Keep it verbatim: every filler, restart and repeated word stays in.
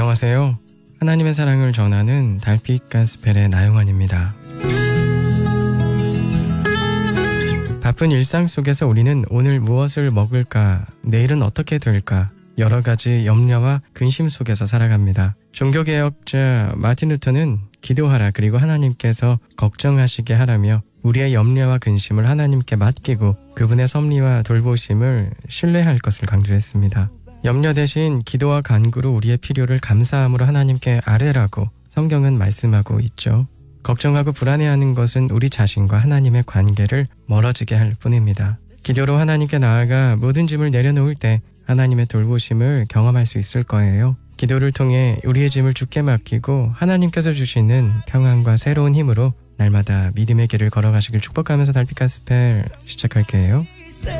안녕하세요. 하나님의 사랑을 전하는 달빛 가스펠의 나용환입니다. 바쁜 일상 속에서 우리는 오늘 무엇을 먹을까, 내일은 어떻게 될까, 여러 가지 염려와 근심 속에서 살아갑니다. 종교개혁자 마틴 루터는 기도하라 그리고 하나님께서 걱정하시게 하라며 우리의 염려와 근심을 하나님께 맡기고 그분의 섭리와 돌보심을 신뢰할 것을 강조했습니다. 염려 대신 기도와 간구로 우리의 필요를 감사함으로 하나님께 아뢰라고 성경은 말씀하고 있죠. 걱정하고 불안해하는 것은 우리 자신과 하나님의 관계를 멀어지게 할 뿐입니다. 기도로 하나님께 나아가 모든 짐을 내려놓을 때 하나님의 돌보심을 경험할 수 있을 거예요. 기도를 통해 우리의 짐을 주께 맡기고 하나님께서 주시는 평안과 새로운 힘으로 날마다 믿음의 길을 걸어가시길 축복하면서 달빛 가스펠 시작할게요.